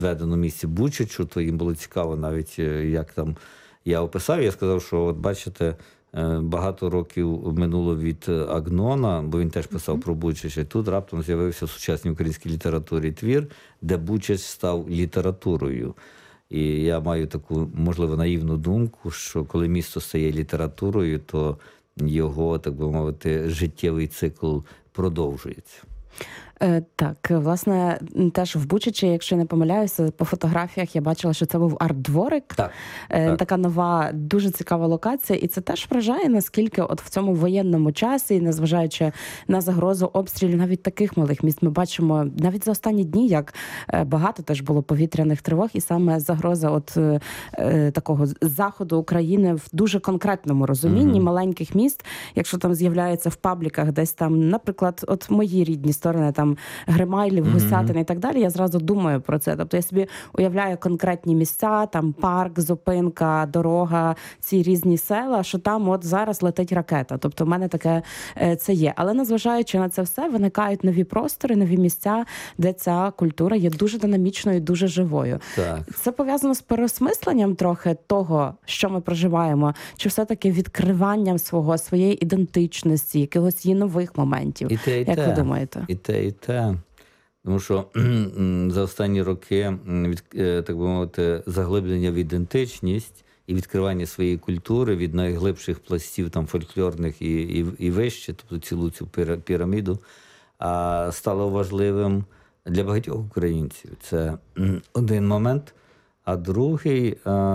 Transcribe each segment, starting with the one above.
відведено місці Бучачу, то їм було цікаво навіть, як там я описав. Я сказав, що, от бачите, багато років минуло від Агнона, бо він теж писав про Бучач, і тут раптом з'явився в сучасній українській літературі твір, де Бучач став літературою. І я маю таку, можливо, наївну думку, що коли місто стає літературою, то його, так би мовити, життєвий цикл продовжується. Так, власне, теж в Бучачі, якщо не помиляюся, по фотографіях я бачила, що це був арт-дворик. Так. Така нова, дуже цікава локація. І це теж вражає, наскільки от в цьому воєнному часі, незважаючи на загрозу обстрілів навіть таких малих міст, ми бачимо навіть за останні дні, як багато теж було повітряних тривог, і саме загроза от такого заходу України в дуже конкретному розумінні маленьких міст, якщо там з'являється в пабліках десь там, наприклад, от мої рідні сторони, там Гримайлів, Гусятин і так далі, я зразу думаю про це. Тобто я собі уявляю конкретні місця, там парк, зупинка, дорога, ці різні села, що там от зараз летить ракета. Тобто в мене таке це є. Але незважаючи на це все, виникають нові простори, нові місця, де ця культура є дуже динамічною, дуже живою. Так. Це пов'язано з переосмисленням трохи того, що ми проживаємо, чи все-таки відкриванням своєї ідентичності, якихось її нових моментів. Як ви думаєте? І те. Тому що за останні роки, так би мовити, заглиблення в ідентичність і відкривання своєї культури від найглибших пластів там, фольклорних і вище, тобто цілу цю піраміду, стало важливим для багатьох українців. Це один момент. А другий,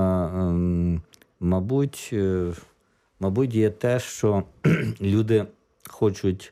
мабуть, є те, що люди хочуть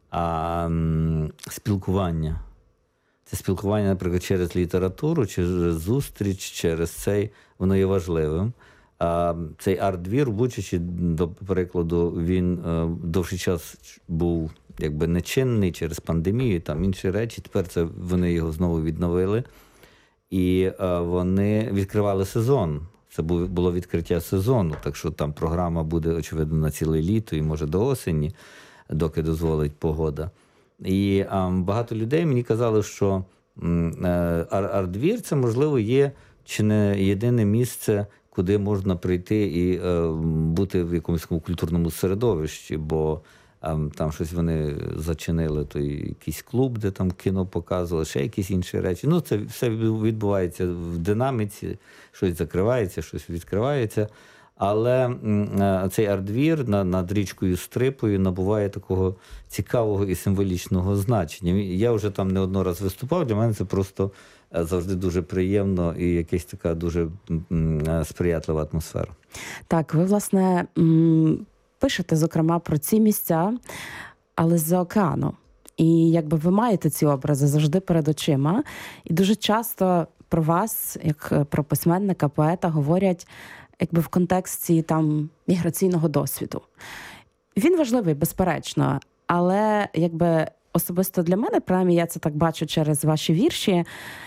спілкування. Це спілкування, наприклад, через літературу, через зустріч, через цей, воно є важливим. Цей арт-двір в Бучачі, до прикладу, він довший час був якби нечинний через пандемію, там інші речі. Тепер вони його знову відновили. І вони відкривали сезон. Це було відкриття сезону, так що там програма буде, очевидно, на ціле літо і, може, до осені, доки дозволить погода. І багато людей мені казали, що арт-двір – це, можливо, є чи не єдине місце, куди можна прийти і бути в якомусь культурному середовищі, бо там щось вони зачинили, то якийсь клуб, де там кіно показували, ще якісь інші речі. Ну, це все відбувається в динаміці, щось закривається, щось відкривається. Але цей арт-двір над річкою Стрипою набуває такого цікавого і символічного значення. Я вже там не одного раз виступав, для мене це просто завжди дуже приємно і якась така дуже сприятлива атмосфера. Так, ви, власне, пишете, зокрема, про ці місця, але з-за океану. І якби ви маєте ці образи завжди перед очима. І дуже часто про вас, як про письменника, поета, говорять якби в контексті там міграційного досвіду. Він важливий, безперечно, але якби особисто для мене, принаймні я це так бачу через ваші вірші,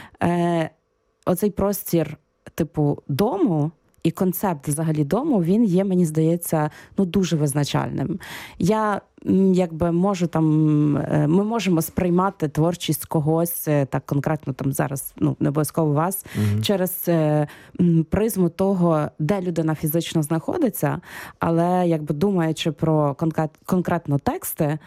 оцей простір типу дому і концепт взагалі дому, він є, мені здається, дуже визначальним. Я якби можу там, ми можемо сприймати творчість когось, так конкретно там зараз, не обов'язково вас, через призму того, де людина фізично знаходиться, але якби думаючи про конкретно тексти,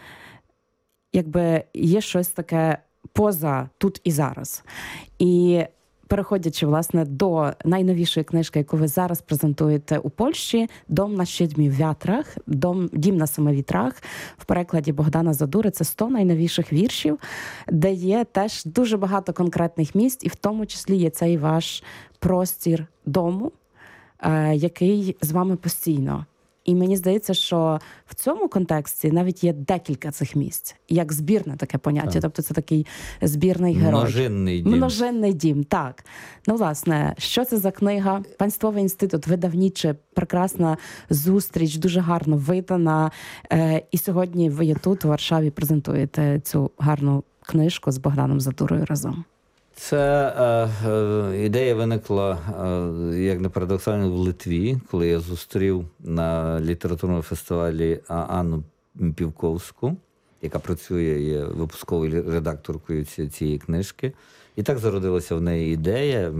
якби є щось таке поза тут і зараз. І переходячи, власне, до найновішої книжки, яку ви зараз презентуєте у Польщі, «Дом на сідмі вятрах», «Дім на семи вітрах», в перекладі Богдана Задури, це 100 найновіших віршів, де є теж дуже багато конкретних місць, і в тому числі є цей ваш простір дому, який з вами постійно. І мені здається, що в цьому контексті навіть є декілька цих місць, як збірне таке поняття. Так. Тобто це такий збірний герой. Множинний дім. Множинний дім, так. Власне, що це за книга? Панствовий інститут, видавниче, прекрасна зустріч, дуже гарно видана. І сьогодні ви є тут, у Варшаві, презентуєте цю гарну книжку з Богданом Задурою разом. Це ідея виникла, як не парадоксально, в Литві, коли я зустрів на літературному фестивалі Анну Півковську, яка працює, є випусковою редакторкою цієї книжки. І так зародилася в неї ідея.